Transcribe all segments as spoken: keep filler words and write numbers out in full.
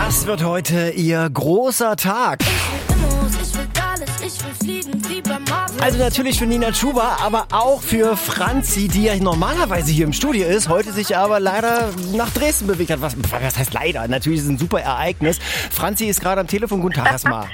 Das wird heute ihr großer Tag. Also natürlich für Nina Chuba, aber auch für Franzi, die ja normalerweise hier im Studio ist, heute sich aber leider nach Dresden bewegt hat. Was, was heißt leider? Natürlich ist es ein super Ereignis. Franzi ist gerade am Telefon. Guten Tag erstmal.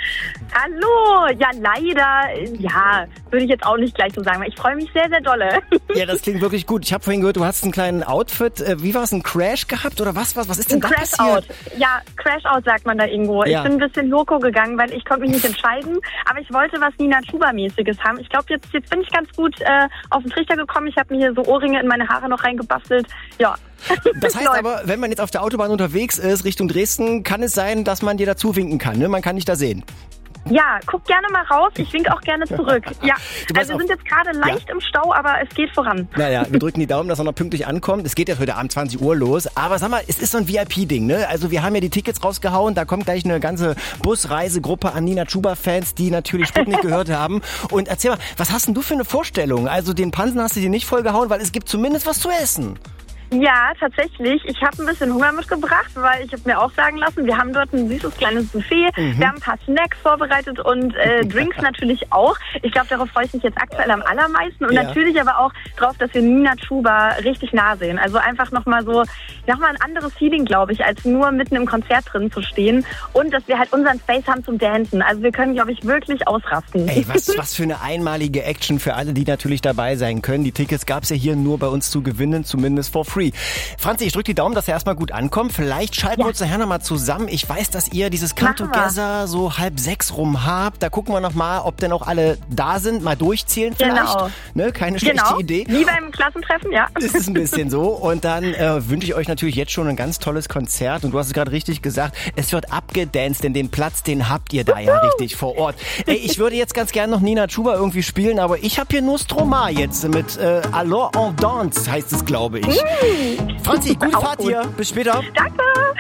Hallo, ja leider, ja, würde ich jetzt auch nicht gleich so sagen, weil ich freue mich sehr, sehr dolle. Ja, das klingt wirklich gut. Ich habe vorhin gehört, du hast einen kleinen Outfit, wie war es, ein Crash gehabt oder was? Was, was ist denn ein da Crash passiert? Out. Ja, Crash Out sagt man da irgendwo. Ja. Ich bin ein bisschen loco gegangen, weil ich konnte mich nicht entscheiden, aber ich wollte was Nina Chuba-mäßiges haben. Ich glaube, jetzt, jetzt bin ich ganz gut äh, auf den Trichter gekommen. Ich habe mir hier so Ohrringe in meine Haare noch reingebastelt. Ja. Das heißt aber, wenn man jetzt auf der Autobahn unterwegs ist, Richtung Dresden, kann es sein, dass man dir dazu winken kann, ne? Man kann dich da sehen. Ja, guck gerne mal raus. Ich winke auch gerne zurück. Ja, also wir auf, sind jetzt gerade leicht ja. im Stau, aber es geht voran. Naja, wir drücken die Daumen, dass er noch pünktlich ankommt. Es geht jetzt heute Abend zwanzig Uhr los. Aber sag mal, es ist so ein V I P-Ding, ne? Also wir haben ja die Tickets rausgehauen. Da kommt gleich eine ganze Busreisegruppe an Nina Chuba-Fans, die natürlich Sputnik gehört haben. Und erzähl mal, was hast denn du für eine Vorstellung? Also den Pansen hast du dir nicht vollgehauen, weil es gibt zumindest was zu essen. Ja, tatsächlich. Ich habe ein bisschen Hunger mitgebracht, weil ich habe mir auch sagen lassen, wir haben dort ein süßes kleines Buffet. Mhm. Wir haben ein paar Snacks vorbereitet und äh, Drinks natürlich auch. Ich glaube, darauf freue ich mich jetzt aktuell am allermeisten. Und ja. natürlich aber auch drauf, dass wir Nina Chuba richtig nah sehen. Also einfach nochmal so, nochmal ein anderes Feeling, glaube ich, als nur mitten im Konzert drin zu stehen. Und dass wir halt unseren Space haben zum Dancen. Also wir können, glaube ich, wirklich ausrasten. Ey, was, was für eine einmalige Action für alle, die natürlich dabei sein können. Die Tickets gab es ja hier nur bei uns zu gewinnen, zumindest for free. Franzi, ich drücke die Daumen, dass er erstmal gut ankommt. Vielleicht schalten ja. wir uns nachher nochmal zusammen. Ich weiß, dass ihr dieses Come Together so halb sechs rum habt. Da gucken wir nochmal, ob denn auch alle da sind. Mal durchzählen vielleicht. Genau. Ne, keine schlechte genau. Idee. Wie beim Klassentreffen, ja. Das ist ein bisschen so. Und dann äh, wünsche ich euch natürlich jetzt schon ein ganz tolles Konzert. Und du hast es gerade richtig gesagt, es wird abgedanced, denn den Platz, den habt ihr da ja richtig vor Ort. Ey, ich würde jetzt ganz gerne noch Nina Chuba irgendwie spielen, aber ich habe hier nur Stromae jetzt mit äh, Alors on danse, heißt es, glaube ich. Mm. Franzi, gute Fahrt gut. hier. Bis später. Danke.